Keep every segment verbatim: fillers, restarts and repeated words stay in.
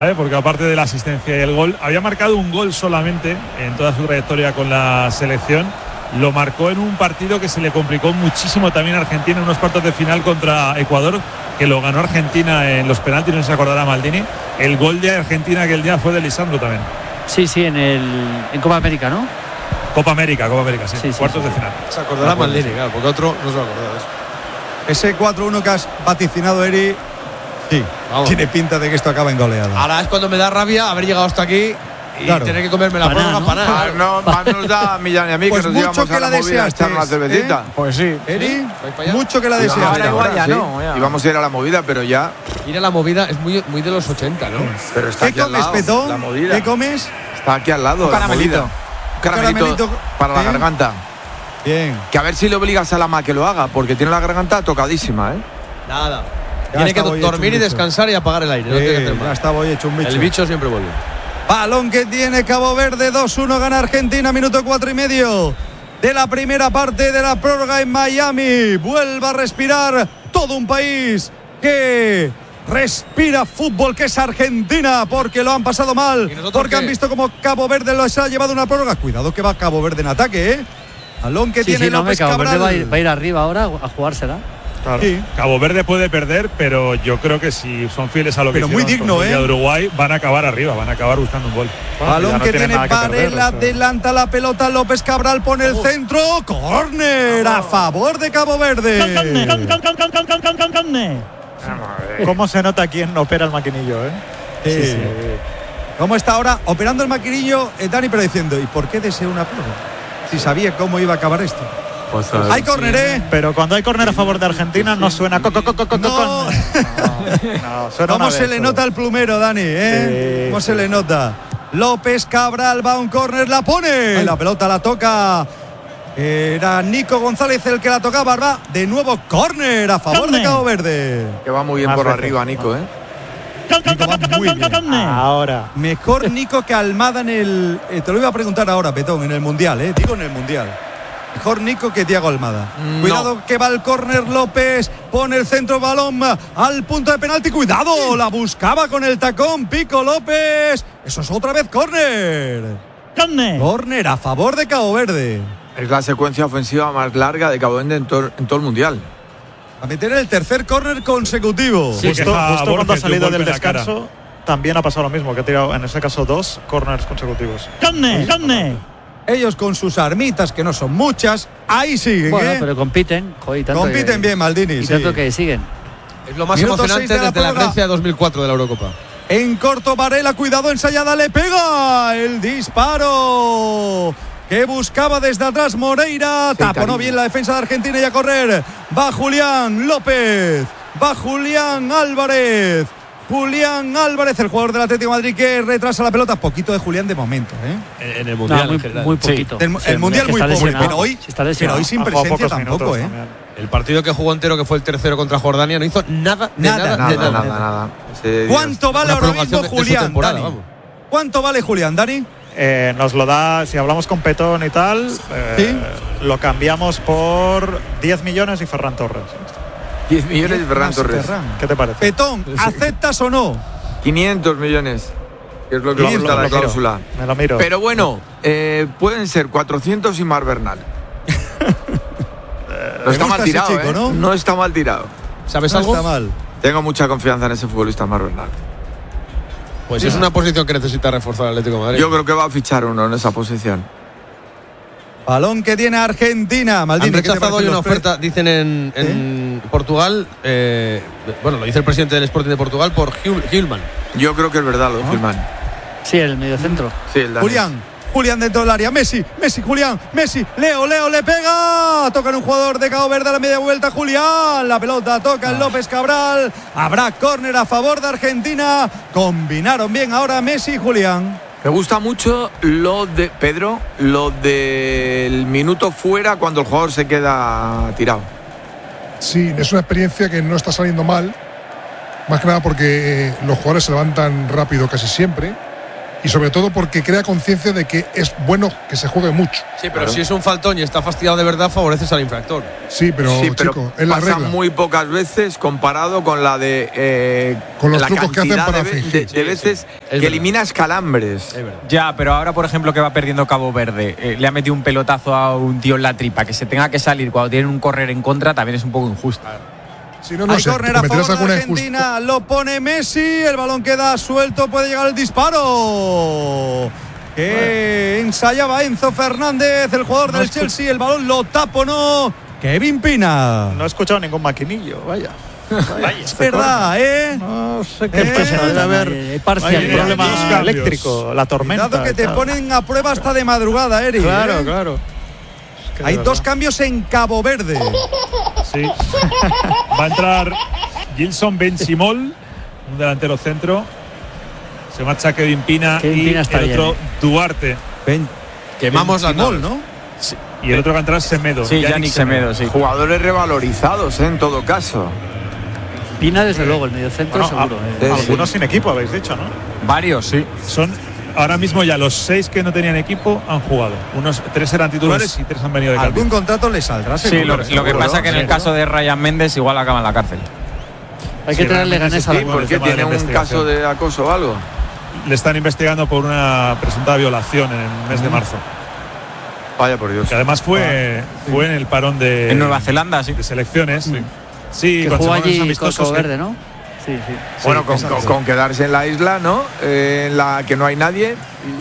¿Vale? Porque aparte de la asistencia y el gol, había marcado un gol solamente en toda su trayectoria con la selección. Lo marcó en un partido que se le complicó muchísimo también a Argentina en unos cuartos de final contra Ecuador, que lo ganó Argentina en los penaltis, no se acordará Maldini. El gol de Argentina aquel día fue de Lisandro también. Sí, sí, en el en Copa América, ¿no? Copa América, Copa América, sí, sí, sí cuartos sí, sí. de final. Se acordará Maldini, claro, porque otro no se va a acordar de eso. Ese cuatro uno que has vaticinado, Eri, sí, vamos, tiene pinta de que esto acaba en goleada. Ahora es cuando me da rabia haber llegado hasta aquí y claro, tener que comerme la prórroga ¿no? para nada. No, más nos da a Millán y a mí pues que nos íbamos a la, la movida a echar una cervecita. ¿eh? Pues sí. Eri, ¿sí? Mucho que la deseas. Ahora igual ya sí. no. Ya. Íbamos a ir a la movida, pero ya. Ir a la movida es muy, muy de los ochenta, ¿no? Pero está ¿Qué aquí comes, al lado, Petón? la movida. ¿Qué comes? Está aquí al lado. Un caramelito. Un caramelito, caramelito para la garganta. Bien. Que a ver si le obligas a la ma que lo haga, porque tiene la garganta tocadísima, ¿eh? Nada. Ya tiene que dormir y descansar y apagar el aire. Sí, no tiene que hacer más. Ya está, voy hecho un bicho. El bicho siempre vuelve. Balón que tiene Cabo Verde, dos uno gana Argentina, minuto cuatro y medio de la primera parte de la prórroga en Miami. Vuelva a respirar todo un país que respira fútbol, que es Argentina, porque lo han pasado mal, porque qué? han visto como Cabo Verde los ha llevado una prórroga. Cuidado que va Cabo Verde en ataque, ¿eh? Balón que sí, tiene sí, no, López Cabo Cabral. Verde va a, ir, va a ir arriba ahora a jugársela. Claro. Sí. Cabo Verde puede perder, pero yo creo que si son fieles a lo que pero muy digno, ¿eh? de Uruguay, van a acabar arriba, van a acabar buscando un gol. Bueno, balón no que tiene Varela, adelanta la pelota, López Cabral pone el centro, córner a favor de Cabo Verde. ¿Cómo se nota quién opera el maquinillo, eh? Sí, sí, sí. ¿Cómo está ahora operando el maquinillo, eh, Dani, pero diciendo, ¿y por qué desea una prórroga? Si sabía cómo iba a acabar esto. Pues, uh, hay córner, ¿eh? Pero cuando hay córner a favor de Argentina no suena co co co co co no. no, suena ¿Cómo se le solo. nota el plumero, Dani? ¿eh? Sí, ¿Cómo sí. se le nota? López Cabral va a un córner, la pone. Ay. La pelota la toca. Era Nico González el que la tocaba. Va de nuevo córner a favor ¿Dónde? de Cabo Verde. Que va muy bien Más por veces. arriba, Nico, ¿eh? Nico va muy bien. Ahora. Mejor Nico que Almada en el. Eh, te lo iba a preguntar ahora, Petón, en el Mundial, ¿eh? Digo en el Mundial. Mejor Nico que Thiago Almada. No. Cuidado que va el córner López. Pone el centro balón al punto de penalti. Cuidado, la buscaba con el tacón Pico López. Eso es otra vez córner. Córner a favor de Cabo Verde. Es la secuencia ofensiva más larga de Cabo Verde en, to en todo el Mundial. A meter el tercer córner consecutivo. Sí, justo, justo cuando ha salido del descanso también ha pasado lo mismo, que ha tirado en ese caso dos corners consecutivos. ¡Córner! ¡Córner! Ellos con sus armitas, que no son muchas, ahí siguen. Bueno, ¿eh? pero compiten. Joder, tanto compiten que, bien, Maldini. Y sí. tanto que siguen. Es lo más Minuto emocionante de desde la, la Grecia dos mil cuatro de la Eurocopa. En corto, Varela, cuidado, ensayada, le pega el disparo que buscaba desde atrás Moreira. Sí, taponó cariño. bien la defensa de Argentina y a correr. Va Julián López, va Julián Álvarez. Julián Álvarez, el jugador del Atlético de Madrid, que retrasa la pelota. Poquito de Julián de momento, ¿eh? En el Mundial, no, muy, en muy poquito. Sí. El, el sí, Mundial muy poco, pero hoy, pero hoy sin presencia tampoco, ¿eh? También. El partido que jugó entero, que fue el tercero contra Jordania, no hizo nada, de nada, nada, nada, de nada. nada, nada, nada. Sí, ¿Cuánto vale ahora mismo Julián, Dani? ¿Cuánto vale Julián, Dani? Eh, nos lo da, si hablamos con Petón y tal, eh, ¿sí? Lo cambiamos por diez millones y Ferran Torres. diez millones y Ferran Torres. Ferran. ¿Qué te parece? Petón, ¿aceptas o no? quinientos millones. Que es lo que cuesta la cláusula. Me lo miro. Pero bueno, eh, pueden ser cuatrocientos y Mar Bernal. No está mal tirado, chico, ¿eh? ¿no? no está mal tirado. ¿Sabes no algo? Está mal. Tengo mucha confianza en ese futbolista Mar Bernal. Pues sí. Es una posición que necesita reforzar el Atlético de Madrid. Yo creo que va a fichar uno en esa posición. Balón que tiene Argentina. Maldini, han rechazado hoy una oferta, dicen en, en ¿Eh? Portugal, eh, bueno, lo dice el presidente del Sporting de Portugal, por Hillman. Yo creo que es verdad lo de Hillman. Sí, el mediocentro. Sí, el danés. Julián, Julián dentro del área. Messi, Messi, Julián, Messi. Leo, Leo le pega. Toca en un jugador de Cabo Verde a la media vuelta. Julián, la pelota toca en López Cabral. Habrá córner a favor de Argentina. Combinaron bien ahora Messi y Julián. Me gusta mucho lo de Pedro, lo del minuto fuera cuando el jugador se queda tirado. Sí, es una experiencia que no está saliendo mal, más que nada porque los jugadores se levantan rápido casi siempre y sobre todo porque crea conciencia de que es bueno que se juegue mucho. Sí, pero claro. Si es un faltón y está fastidiado de verdad, favoreces al infractor. Sí, pero, sí, pero chico, es la pasa regla. muy pocas veces comparado con la de eh, con los la trucos que hacen para de, fingir. de, de sí, veces sí. que verdad. eliminas calambres. Ya, pero ahora, por ejemplo, que va perdiendo Cabo Verde, eh, le ha metido un pelotazo a un tío en la tripa, que se tenga que salir cuando tienen un correr en contra, también es un poco injusto. Si no, no Hay sé, córner a favor de alguna Argentina, lo pone Messi, el balón queda suelto, puede llegar el disparo. Que ensayaba Enzo Fernández, el jugador del Chelsea, el balón lo taponó Kevin Pina. No he escuchado ningún maquinillo, vaya. Vaya, es verdad, ¿eh? No sé qué Eh, pasa, debe haber hay parcial. hay un problema Dos cambios. eléctrico, la tormenta. Cuidado que te claro. ponen a prueba hasta de madrugada, Eric. Claro, ¿eh? claro. Es que de Hay verdad. dos cambios en Cabo Verde. Sí. Va a entrar Gilson Benchimol, un delantero centro. Se marcha Kevin Pina Kevin y Pina está el otro bien, Duarte. Ven, Quemamos las Benchimol, naves. ¿no? Y el otro que va a entrar Semedo. Sí, Yannick Semedo, sí. Jugadores revalorizados, ¿eh? En todo caso. Pina, desde luego, el mediocentro Bueno, seguro. a- eh. algunos sin equipo, habéis dicho, ¿no? Varios, sí. Son ahora mismo ya los seis que no tenían equipo han jugado. Unos tres eran titulares Pues, y tres han venido de cambio. Algún contrato le saldrá, Sí, seguro. lo, lo que seguro, pasa que en el ¿no? caso de Ryan Méndez igual acaba en la cárcel. Hay que Sí, traerle realmente ganas sí, a la sí, ¿Por por el qué tema de tiene la un investigación. caso de acoso o algo? Le están investigando por una presunta violación en el mes de marzo. Vaya por Dios. Que además fue, fue en el parón de, En Nueva Zelanda, sí. de selecciones. Sí, sí que con jugó semanas allí con amistosos Cabo que- Verde, ¿no? Sí, sí. Bueno, Sí, con, exacto. con- con quedarse en la isla, ¿no? Eh, en la que no hay nadie.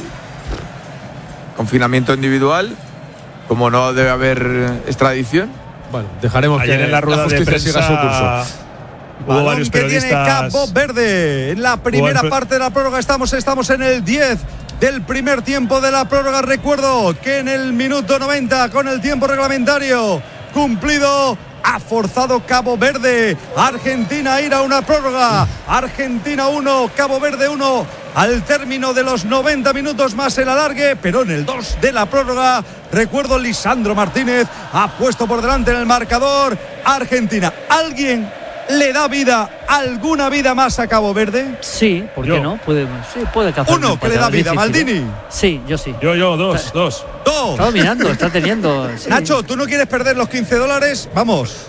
Confinamiento individual. Como no debe haber extradición. Bueno, dejaremos Ayer que en la rueda de justicia siga su curso. prensa hubo Balón varios que tiene periodistas. Cabo Verde. En la primera Hubo el- parte de la prórroga estamos, estamos en el diez del primer tiempo de la prórroga. Recuerdo que en el minuto noventa, con el tiempo reglamentario cumplido, ha forzado Cabo Verde. Argentina a ir a una prórroga. Argentina uno, Cabo Verde uno. Al término de los noventa minutos más el alargue, pero en el dos de la prórroga, recuerdo, Lisandro Martínez ha puesto por delante en el marcador Argentina. ¿Alguien le da vida, alguna vida más a Cabo Verde? Sí, ¿por qué Yo. no? Puede, sí, puede cazar. Uno un que le empate, da es vida, difícil, ¿eh? Maldini. Sí, yo sí. Yo, yo, dos, dos. Dos. Está dominando, está teniendo. sí. Nacho, ¿tú no quieres perder los quince dólares? Vamos.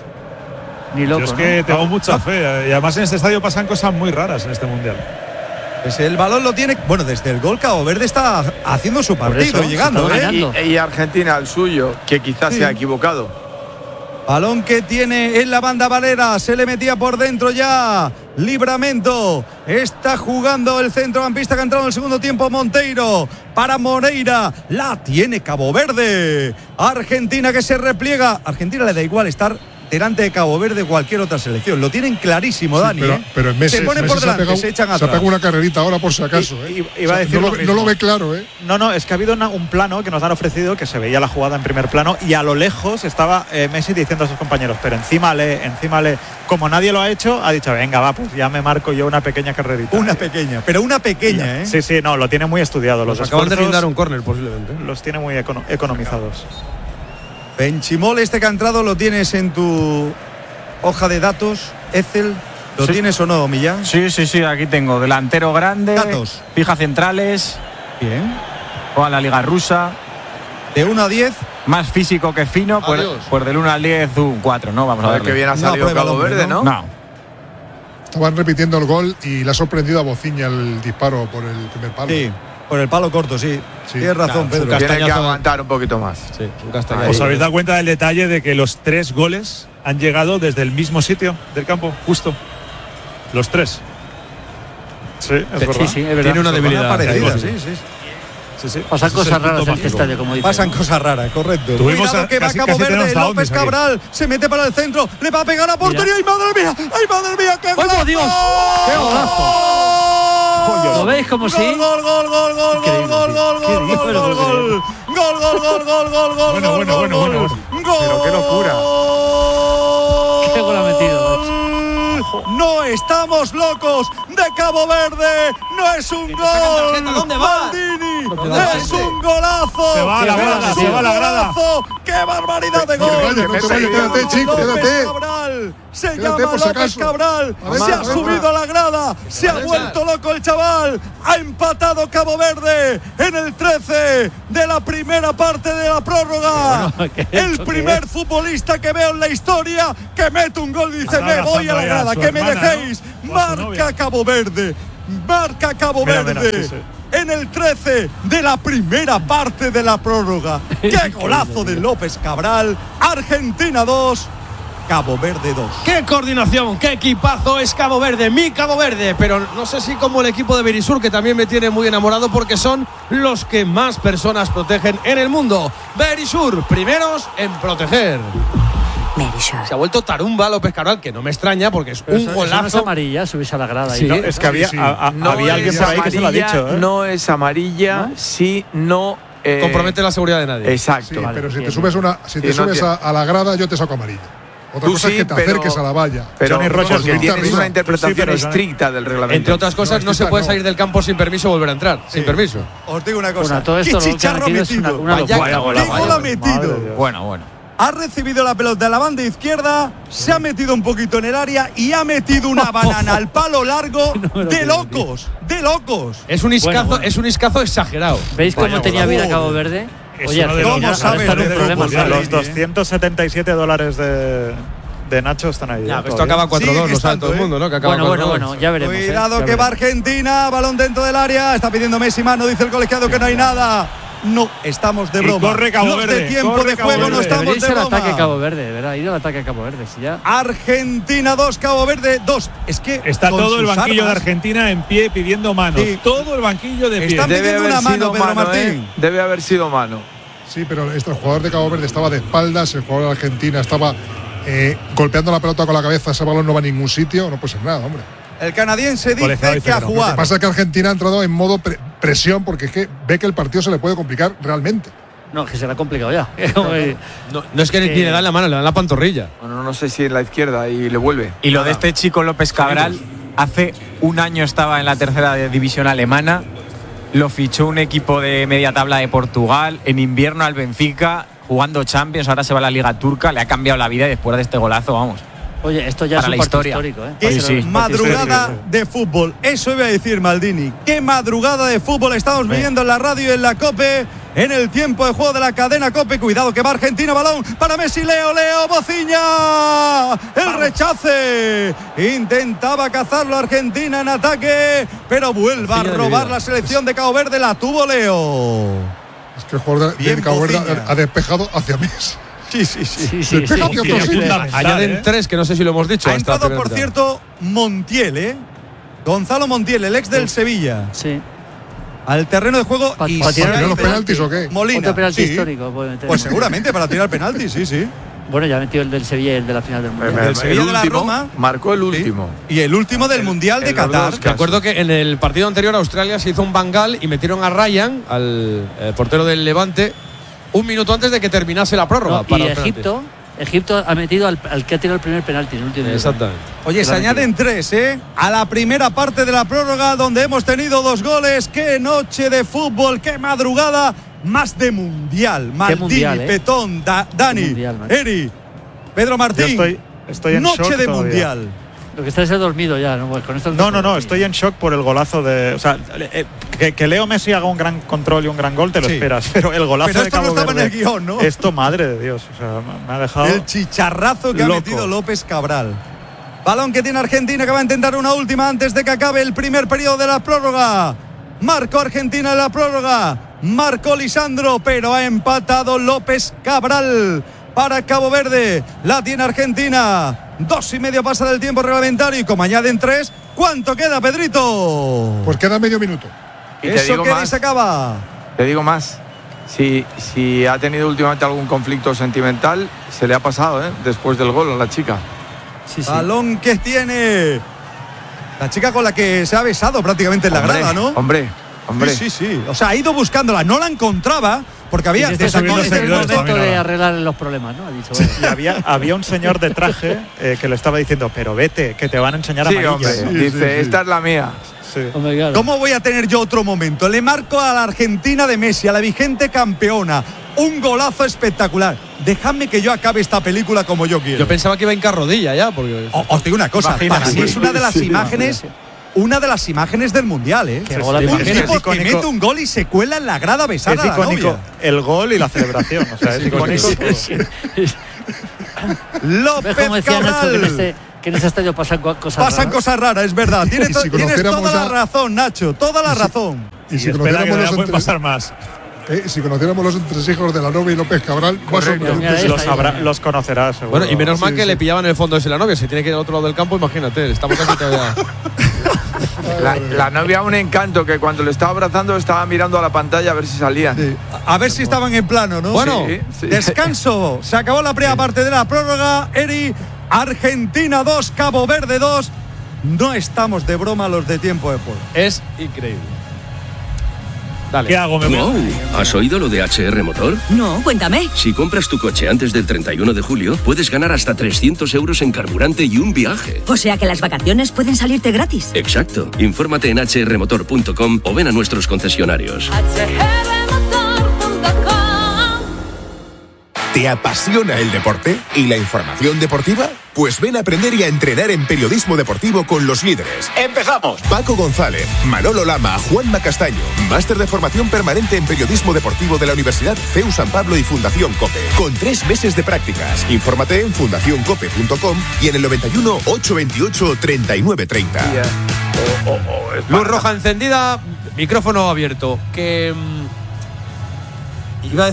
Ni loco. Yo es que ¿no? tengo mucha fe. Y además en este estadio pasan cosas muy raras en este mundial. Pues el balón lo tiene. Bueno, desde el gol Cabo Verde está haciendo su Por partido, eso, llegando, se está ¿eh? dominando. Y, y Argentina al suyo, que quizás Sí. se ha equivocado. Balón que tiene en la banda Valera, se le metía por dentro ya. Libramento. Está jugando el centrocampista que ha entrado en el segundo tiempo, Monteiro. Para Moreira. La tiene Cabo Verde. Argentina que se repliega. Argentina le da igual estar delante de Cabo Verde cualquier otra selección. Lo tienen clarísimo, Sí, Dani. pero, ¿eh? pero en Messi, se pone Messi por se ha delante, pegado, se echan se ha atrás. pegado una carrerita ahora por si acaso. I- ¿eh? i- iba a decir no, lo lo, ve- mismo. no lo ve claro, ¿eh? No, no, es que ha habido una- un plano que nos han ofrecido que se veía la jugada en primer plano y a lo lejos estaba eh, Messi diciendo a sus compañeros, pero encima le, encima le, como nadie lo ha hecho, ha dicho, venga, va, pues ya me marco yo una pequeña carrerita. Una pequeña, pero una pequeña, ¿eh? Sí, sí, no, lo tiene muy estudiado. Los Nos acaban de esfuerzos brindar un córner posiblemente. los tiene muy econo- economizados. Benchimol, este que ha entrado, lo tienes en tu hoja de datos, Excel. ¿Lo Sí. tienes o no, Millán? Sí, sí, sí, aquí tengo delantero grande, Datos. fija centrales, Bien. juega en la liga rusa, De uno a diez. más físico que fino, pues, Adiós. pues del uno al diez un cuatro, ¿no? Vamos a A ver ver qué bien ha No salido aprueba el Cabo hombre, Verde, ¿no? ¿no? No, Estaban repitiendo el gol y le ha sorprendido a Bociña el disparo por el primer palo. Sí, por el palo corto, sí. Sí. Tienes razón, Claro, Pedro. su Tiene que Castañazo- aguantar un poquito más. Sí, un castañazo. ¿Os habéis dado cuenta del detalle de que los tres goles han llegado desde el mismo sitio del campo? Justo. Los tres. Sí, es verdad. Sí, sí, es verdad. Tiene una debilidad. Parecida, Sí, sí, sí. Sí, sí. Pasan Ese es cosas el punto raras en mágico. este estadio, como dice. Pasan cosas raras, correcto. Tuvimos Cuidado a- que va casi- Cabo casi Verde, tenemos a López Ondis aquí. Cabral se mete para el centro, le va a pegar a portería. ¡Ay, madre mía! ¡Ay, madre mía! ¡Qué ¡Ay, por golazo! Dios! ¡Qué golazo! ¿Lo veis como sí? Gol, gol, gol, gol, gol, Increíble, gol, sí. gol, Qué gol, bien gol, fue el gol, gol, gol, gol, gol, gol, gol, gol, gol, Bueno, gol, bueno, gol, bueno, gol. bueno, Gol. Pero qué locura. Qué gol ha metido, No estamos locos de Cabo Verde. No es un gol. ¿Dónde vas? Maldini. vas? Es un golazo. Se va a la Es grada, un se va a la grada. golazo. ¡Qué barbaridad de No gol! te vayas, no te vayas, quédate, chico, López quédate. Cabral. Cabral. Se Quédate, llama por si López acaso. Cabral. A ver, se a ha ver, subido a la grada. Se ha vuelto loco el chaval. Ha empatado Cabo Verde en el trece de la primera parte de la prórroga. Bueno, ¿qué el esto primer qué es? futbolista que veo en la historia que mete un gol y dice: Está me voy a la abrazando ahí a grada, su que me hermana, dejéis. ¿no? O a su Marca novia. Cabo Verde. Marca Cabo Mira, Verde. mira, sí, sí. En el trece de la primera parte de la prórroga. ¡Qué golazo de López Cabral! Argentina dos, Cabo Verde dos. ¡Qué coordinación! ¡Qué equipazo es Cabo Verde! Mi Cabo Verde. Pero no sé si como el equipo de Berisur, que también me tiene muy enamorado porque son los que más personas protegen en el mundo. Berisur, primeros en proteger. Se ha vuelto tarumba López Cabral, que no me extraña porque es Pero un eso, eso no es golazo. amarilla, subirse a la grada. Sí. y No, no- es que había, sí. a- a- No había alguien es por ahí que se lo ha amarilla, dicho. ¿eh? No es amarilla, ¿No? si no. eh, compromete la seguridad de nadie. Exacto. Sí, Vale, pero si te bien. subes, una, si te Sí, no subes tiene- a, a la grada, yo te saco amarilla. Otra Tú cosa sí, es que te pero- acerques a la valla. Pero Johnny Rogers porque no. tienes Arriba. una interpretación Sí, pero Johnny- estricta del reglamento. Entre otras cosas, No, no, se esta puede no. salir del campo sin permiso y volver a entrar. Sin permiso. Os digo una cosa. Bueno, todo esto ¡Qué lo que ha chicharro ha metido es una, metido! una Vaya locura. gol, ¡Qué vaya gol ha gol. metido! Madre de Dios. Bueno, bueno. Ha recibido la pelota de la banda izquierda, se ha metido un poquito en el área y ha metido una banana al palo largo No me lo de creo, locos, de locos. Es un iscazo, Bueno, bueno. es un iscazo exagerado. ¿Veis cómo Vaya tenía golazo. vida Cabo Verde? Es Oye, uno de Argentina los- ahora está en un de problema. fútbol, O sea, Vale, los doscientos setenta y siete dólares de, de Nacho están ahí. Ya, ¿eh? pero esto Todavía. acaba cuatro dos, Sigue lo sabe estando, todo el ¿eh? mundo, ¿no? Que acaba Bueno, bueno, cuatro dos. bueno, ya veremos. ¿eh? Cuidado Ya que va veremos. Argentina, balón dentro del área, está pidiendo Messi mano, dice el colegiado que no hay nada. No, estamos de Y broma. corre Cabo Los Verde, de tiempo corre de Cabo juego no Verde. estamos Debería de ir al broma. ataque a Cabo Verde, ¿verdad? Ir al ataque a Cabo Verde. Si ya... Argentina dos, Cabo Verde dos. Es que Está con todo el sus banquillo de armas- Argentina en pie pidiendo mano. Sí. Todo el banquillo de pie. Están Debe pidiendo haber una mano, sido Pedro mano, Martín. ¿eh? Debe haber sido mano. Sí, pero este, el jugador de Cabo Verde estaba de espaldas, el jugador de Argentina estaba eh, golpeando la pelota con la cabeza, ese balón no va a ningún sitio, no puede ser nada, hombre. El canadiense Colegiado dice dice que a que no. Lo que jugar. pasa es que Argentina ha entrado en modo pre- presión porque es que ve que el partido se le puede complicar realmente. No, que se le ha complicado ya. Como que- No, no es que ni que- ni le dan la mano, le dan la pantorrilla. Bueno, no sé si en la izquierda y le vuelve. Y lo de este chico López Cabral, hace un año estaba en la tercera división alemana, lo fichó un equipo de media tabla de Portugal, en invierno al Benfica, jugando Champions, ahora se va a la Liga Turca, le ha cambiado la vida y después de este golazo, vamos. Oye, esto ya Para es la un partido historia. histórico, ¿eh? Qué Sí, sí. madrugada Sí, sí, sí. de fútbol. Eso iba a decir Maldini. Qué madrugada de fútbol estamos viviendo en la radio y en la COPE. En el tiempo de juego de la cadena COPE. Cuidado que va Argentina, balón para Messi, Leo, Leo, Bociña. El rechace. Intentaba cazarlo Argentina en ataque, pero vuelve a Bociña de mi robar vida. la selección de Cabo Verde. La tuvo Leo. Es que el jugador de, Bien, de Cabo Verde Bociña. ha, ha despejado hacia Messi. Sí, sí, sí. Sí, sí, Despega sí. hacia otro Sí, sitio. fundamental, Añaden ¿eh? tres, que no sé si lo hemos dicho. Ha a esta entrado, primera por mitad. cierto, Montiel, ¿eh? Gonzalo Montiel, el ex del Sevilla. Sí. Al terreno de juego Pa- y pa si tirar ¿Para hay los penalti, penaltis o qué? Molina. Otro penalti sí. histórico. puede meter. Pues seguramente para tirar penalti, sí, sí. Bueno, ya metió el del Sevilla y el de la final del Mundial. El el Sevilla de la último, Roma. marcó el Sí. último. Y el último del Mundial de en los Qatar. dos Me acuerdo que en el partido anterior Australia se hizo un bangal y metieron a Ryan, al eh, portero del Levante, un minuto antes de que terminase la prórroga. No, para y los penaltis. Egipto, Egipto ha metido al, al que ha tirado el primer penalti en el último minuto. Exactamente. Oye, se añaden tres, ¿eh? A la primera parte de la prórroga, donde hemos tenido dos goles. ¡Qué noche de fútbol! ¡Qué madrugada! Más de mundial. Maldini, mundial, ¿eh? Petón, Da- Dani, mundial, macho. Eri, Pedro Yo Martín. estoy, estoy en noche shock de todavía. mundial. Lo que está es el dormido ya, ¿no? Pues con esto No, no, no, estoy en shock por el golazo de. O sea, eh, que, que Leo Messi haga un gran control y un gran gol, te lo Sí. esperas. Pero el golazo Pero de esto no Cabo estaba en Verde, el guión, ¿no? Esto, madre de Dios. O sea, me ha dejado. El chicharrazo que ha loco. metido López Cabral. Balón que tiene Argentina, que va a intentar una última antes de que acabe el primer periodo de la prórroga. Marcó Argentina en la prórroga. Marcó Lisandro, pero ha empatado López Cabral para Cabo Verde. La tiene Argentina. Dos y medio pasa del tiempo reglamentario y como añaden tres, ¿cuánto queda, Pedrito? Pues queda medio minuto. Y te Eso digo que ni más. se acaba. Te digo más. Si, si ha tenido últimamente algún conflicto sentimental, se le ha pasado, ¿eh? Después del gol a la chica. Sí, sí. Balón que tiene la chica con la que se ha besado prácticamente en la Hombre, grada, ¿no? Hombre, hombre. Sí, sí, sí. O sea, ha ido buscándola, no la encontraba porque había Dice, está este es subiendo el- este es el seguidores momento también de ahora. arreglar los problemas, ¿no? Ha dicho, bueno. Y había, había un señor de traje eh, que le estaba diciendo, pero vete, que te van a enseñar Sí, amarillas. hombre. ¿no? Dice, esta es la mía. Sí. Hombre, claro. ¿Cómo voy a tener yo otro momento? Le marco a la Argentina de Messi, a la vigente campeona. Un golazo espectacular. Dejadme que yo acabe esta película como yo quiero. Yo pensaba que iba en carrodilla ya, porque. O- os digo una cosa, para mí es una de las imágenes, una de las imágenes del mundial, ¿eh? Qué gol, Un es que tipo es que icónico. mete un gol y se cuela en la grada a besar Es a la icónico novia. el gol y la celebración. O sea, es icónico. ¿Ves cómo López decía Nacho que en Cabral. este, que en este estadio pasan co- cosas Pasan raras? cosas raras, es verdad. Tienes, Y to- si tienes conociéramos toda la a- razón, Nacho, toda la razón. Y si Y espera que conociéramos no los, pueden entre- pasar más. eh, si conociéramos los entresijos de la novia y López Cabral, más Mira, sorprendentes. mira, ahí Los, está, ahí habrá- está. los conocerás, seguro. Bueno, y menos mal Sí, que sí. le pillaban en el fondo de la novia. Si tiene que ir al otro lado del campo, imagínate. Estamos aquí todavía. La, la novia un encanto que cuando le estaba abrazando estaba mirando a la pantalla a ver si salía. Sí. A ver si estaban en plano, ¿no? Bueno, Sí, sí. Descanso. Se acabó la primera parte de la prórroga. Eri, Argentina dos, Cabo Verde dos. No estamos de broma los de tiempo de juego. Es increíble. Dale. ¿Qué hago? ¿Me voy? Wow, ¿has oído lo de H R Motor? No, cuéntame. Si compras tu coche antes del treinta y uno de julio, puedes ganar hasta trescientos euros en carburante y un viaje. O sea que las vacaciones pueden salirte gratis. Exacto. Infórmate en h r motor punto com o ven a nuestros concesionarios. ¿Te apasiona el deporte y la información deportiva? Pues ven a aprender y a entrenar en periodismo deportivo con los líderes. ¡Empezamos! Paco González, Manolo Lama, Juanma Castaño. Máster de formación permanente en periodismo deportivo de la Universidad C E U San Pablo y Fundación COPE. Con tres meses de prácticas. Infórmate en fundación cope punto com y en el noventa y uno, ochocientos veintiocho, treinta y nueve treinta. O- o- o es Luz para- roja encendida, micrófono abierto. Que. mm, iba a